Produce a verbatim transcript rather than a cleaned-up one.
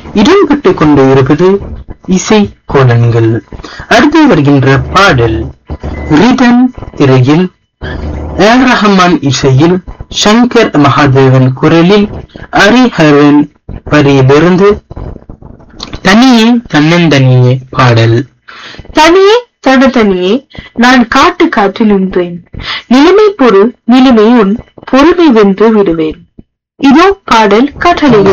இடம்பெற்றுக் கொண்டு இருப்பது இசை கோலன்கள். அடுத்து வருகின்ற பாடல் ரிதன் திரையில் ஏர் ரஹ்மான் இசையில் சங்கர் மகாதேவன் குரலில் ஹரிஹரன் வரியிலிருந்து தனியே தன்னந்தனியே பாடல். தனியே தனதனியே நான் காட்டு காற்றில் நின்றேன், நிலைமை பொருள் நிலைமை உன் பொறுமை வென்று விடுவேன். இதோ பாடல் கட்டளை.